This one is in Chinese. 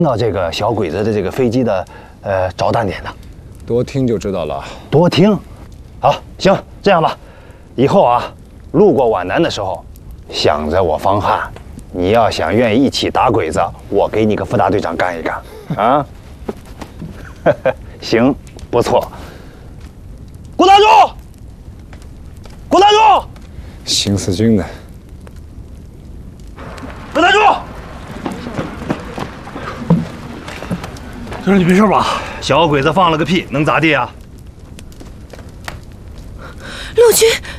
到这个小鬼子的这个飞机的着弹点呢？ 多听就知道了。 多听。好，行，这样吧，以后啊，路过皖南的时候，想着我方汉，你要想愿意一起打鬼子，我给你个副大队长干一干啊。行，不错。顾大柱，顾大柱， 新四军的。 顾大柱。 先生，你没事吧？ 小鬼子放了个屁，能咋地啊？ 陆军。